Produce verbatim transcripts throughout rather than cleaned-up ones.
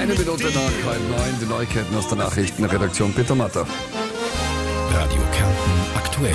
Eine Minute nach halb neun, die Neuigkeiten aus der Nachrichtenredaktion. Peter Matter. Radio Kärnten aktuell.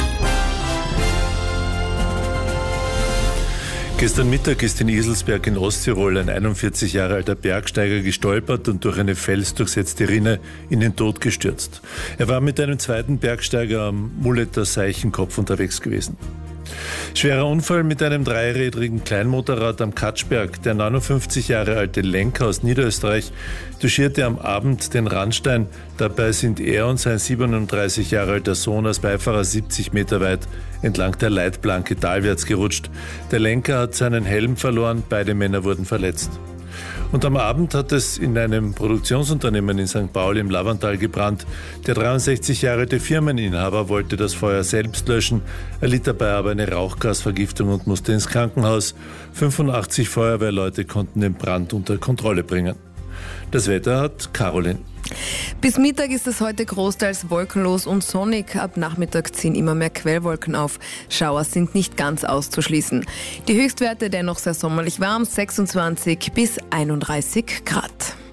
Gestern Mittag ist in Eselsberg in Osttirol ein einundvierzig Jahre alter Bergsteiger gestolpert und durch eine felsdurchsetzte Rinne in den Tod gestürzt. Er war mit einem zweiten Bergsteiger am Mulleter Seichenkopf unterwegs gewesen. Schwerer Unfall mit einem dreirädrigen Kleinmotorrad am Katschberg. Der neunundfünfzig Jahre alte Lenker aus Niederösterreich touchierte am Abend den Randstein. Dabei sind er und sein siebenunddreißig Jahre alter Sohn als Beifahrer siebzig Meter weit entlang der Leitplanke talwärts gerutscht. Der Lenker hat seinen Helm verloren, beide Männer wurden verletzt. Und am Abend hat es in einem Produktionsunternehmen in Sankt Pauli im Lavantal gebrannt. Der dreiundsechzig Jahre alte Firmeninhaber wollte das Feuer selbst löschen, erlitt dabei aber eine Rauchgasvergiftung und musste ins Krankenhaus. fünfundachtzig Feuerwehrleute konnten den Brand unter Kontrolle bringen. Das Wetter hat Caroline. Bis Mittag ist es heute großteils wolkenlos und sonnig. Ab Nachmittag ziehen immer mehr Quellwolken auf. Schauer sind nicht ganz auszuschließen. Die Höchstwerte dennoch sehr sommerlich warm, sechsundzwanzig bis einunddreißig Grad.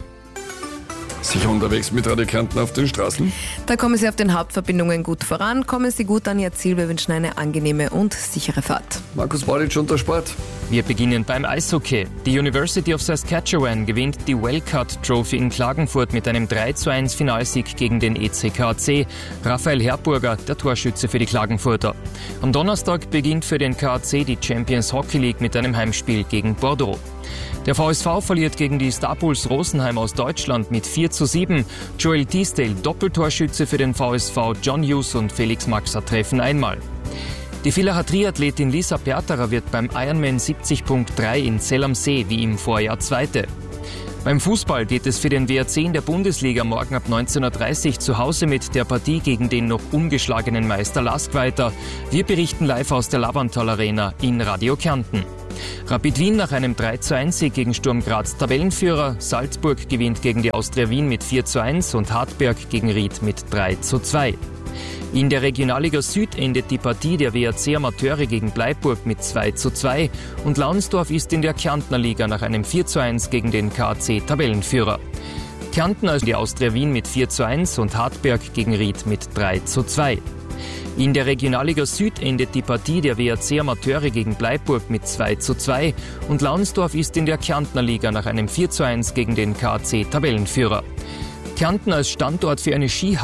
Sicher unterwegs mit Radio Kärnten auf den Straßen? Da kommen Sie auf den Hauptverbindungen gut voran, kommen Sie gut an Ihr Ziel. Wir wünschen eine angenehme und sichere Fahrt. Markus Baudic und der Sport. Wir beginnen beim Eishockey. Die University of Saskatchewan gewinnt die Wellcott Trophy in Klagenfurt mit einem drei zu eins Finalsieg gegen den E C K C. Raphael Herburger, der Torschütze für die Klagenfurter. Am Donnerstag beginnt für den K C die Champions Hockey League mit einem Heimspiel gegen Bordeaux. Der V S V verliert gegen die Starpools Rosenheim aus Deutschland mit vier zu sieben. Joel Teasdale, Doppeltorschütze für den V S V, John Hughes und Felix Maxer treffen einmal. Die Villacher Triathletin Lisa Berterer wird beim Ironman siebzig Punkt drei in Zell am See wie im Vorjahr Zweite. Beim Fußball geht es für den W R C in der Bundesliga morgen ab neunzehn Uhr dreißig zu Hause mit der Partie gegen den noch ungeschlagenen Meister Lask weiter. Wir berichten live aus der Lavantal Arena in Radio Kärnten. Rapid Wien nach einem drei zu eins Sieg gegen Sturm Graz Tabellenführer. Salzburg gewinnt gegen die Austria Wien mit vier zu eins und Hartberg gegen Ried mit drei zu zwei. In der Regionalliga Süd endet die Partie der W R C Amateure gegen Bleiburg mit zwei zu zwei und Launsdorf ist in der Kärntner Liga nach einem vier zu eins gegen den K C Tabellenführer. Kärnten also die Austria Wien mit vier zu eins und Hartberg gegen Ried mit drei zu zwei. In der Regionalliga Süd endet die Partie der W R C Amateure gegen Bleiburg mit zwei zu zwei und Launsdorf ist in der Kärntner Liga nach einem vier zu eins gegen den K C Tabellenführer. Kärnten als Standort für eine Skihalle